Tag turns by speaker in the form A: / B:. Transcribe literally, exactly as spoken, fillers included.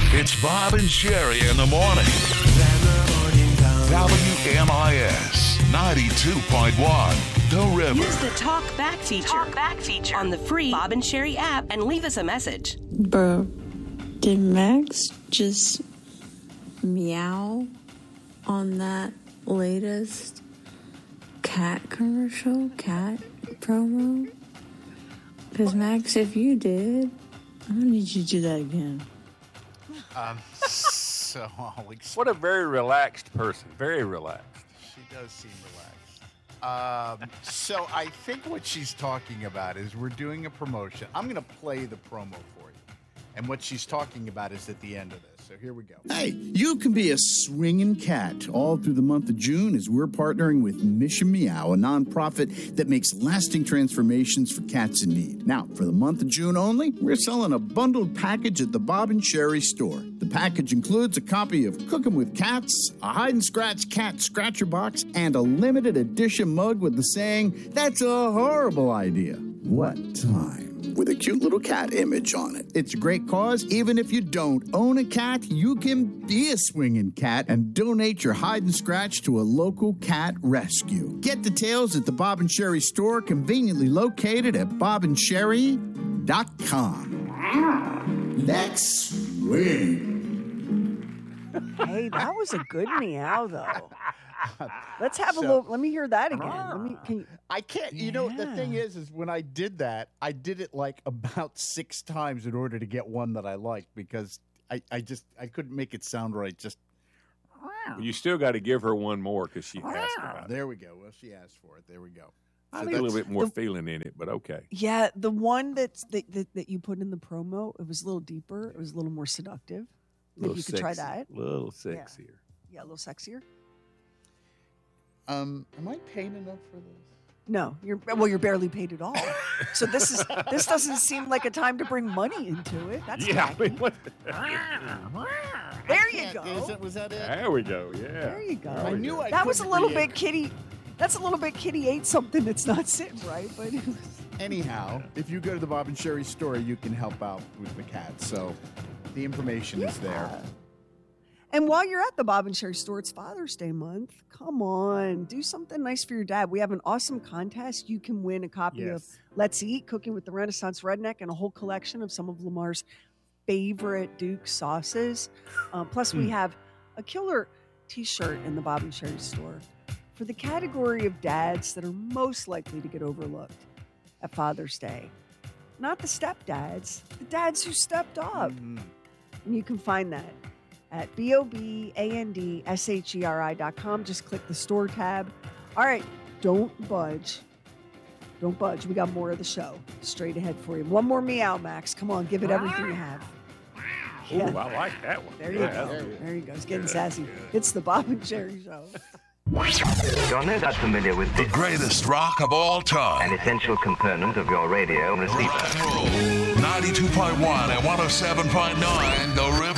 A: It's Bob and Sherry in the morning. W M I S ninety-two point one, The River.
B: Use the Talk Back feature, Talk Back feature on the free Bob and Sherry app and leave us a message.
C: Bro, did Max just meow on that latest cat commercial, cat promo? Because Max, if you did, I'm going to need you to do that again.
D: Um, so I'll
E: What a very relaxed person. Very relaxed.
D: She does seem relaxed. Um, so I think what she's talking about is we're doing a promotion. I'm going to play the promo for you. And what she's talking about is at the end of this. So here we go.
F: Hey, you can be a swinging cat all through the month of June as we're partnering with Mission Meow, a nonprofit that makes lasting transformations for cats in need. Now, for the month of June only, we're selling a bundled package at the Bob and Sherry store. The package includes a copy of Cooking with Cats, a hide-and-scratch cat scratcher box, and a limited edition mug with the saying, "That's a horrible idea." What time? With a cute little cat image on it. It's a great cause. Even if you don't own a cat, you can be a swinging cat and donate your hide and scratch to a local cat rescue. Get details at the Bob and Sherry store, conveniently located at bob and sherry dot com. Let's swing.
G: Hey, that was a good meow, though. Let's have
D: So-
G: a look. Let me hear that again. Let me. Can you,
D: I can't, you know, the
G: Yeah.
D: thing is, is when I did that, I did it like about six times in order to get one that I liked because I, I just, I couldn't make it sound right. Just,
E: You still got to give her one more because she asked about it.
D: there we go. Well, she asked for it. There we go.
E: I
D: So
E: need a little
D: that's-
E: bit more
G: the-
E: feeling in it, but okay.
G: yeah, the one that's that, that that you put in the promo, it was a little deeper. It was a little more seductive.
E: A
G: Maybe
E: little
G: you could try
E: sexy,
G: that.
E: A little sexier.
G: Yeah, a little sexier.
D: Um, am I paid enough for this?
G: No, you're well. You're barely paid at all. So this is this doesn't seem like a time to bring money into it. That's
E: Yeah. I
G: tacky.
E: mean, what-
G: There you
D: Can't-
G: go.
D: Is it, was that it?
E: There we go. Yeah.
G: There you go.
D: I knew I
G: that was a
D: couldn't
G: little
D: be
G: bit
D: a-
G: kitty. That's a little bit kitty ate something that's not sitting right, but it was,
D: Anyhow, if you go to the Bob and Sherry store, you can help out with the cat. So the information is there.
G: And while you're at the Bob and Sherry store, it's Father's Day month. Come on, do something nice for your dad. We have an awesome contest. You can win a copy of
D: Yes.
G: Let's Eat, Cooking with the Renaissance Redneck, and a whole collection of some of Lamar's favorite Duke sauces. Um, plus, we have a killer T-shirt in the Bob and Sherry store for the category of dads that are most likely to get overlooked at Father's Day. Not the stepdads, the dads who stepped up.
D: Mhm.
G: And you can find that at B O B A N D S H E R I dot com. Just click the store tab. All right, don't budge. Don't budge. We got more of the show straight ahead for you. One more meow, Max. Come on, give it everything you have.
E: Ooh,
G: Yeah.
E: I like that one.
G: There you
E: Yeah,
G: go.
E: that's good.
G: There you go. It's getting sassy. It's the Bob and Jerry Show.
H: You're no doubt familiar with
A: The
H: this,
A: greatest rock of all
H: an
A: time.
H: essential component of your radio receiver.
A: ninety-two point one and one oh seven point nine, The River.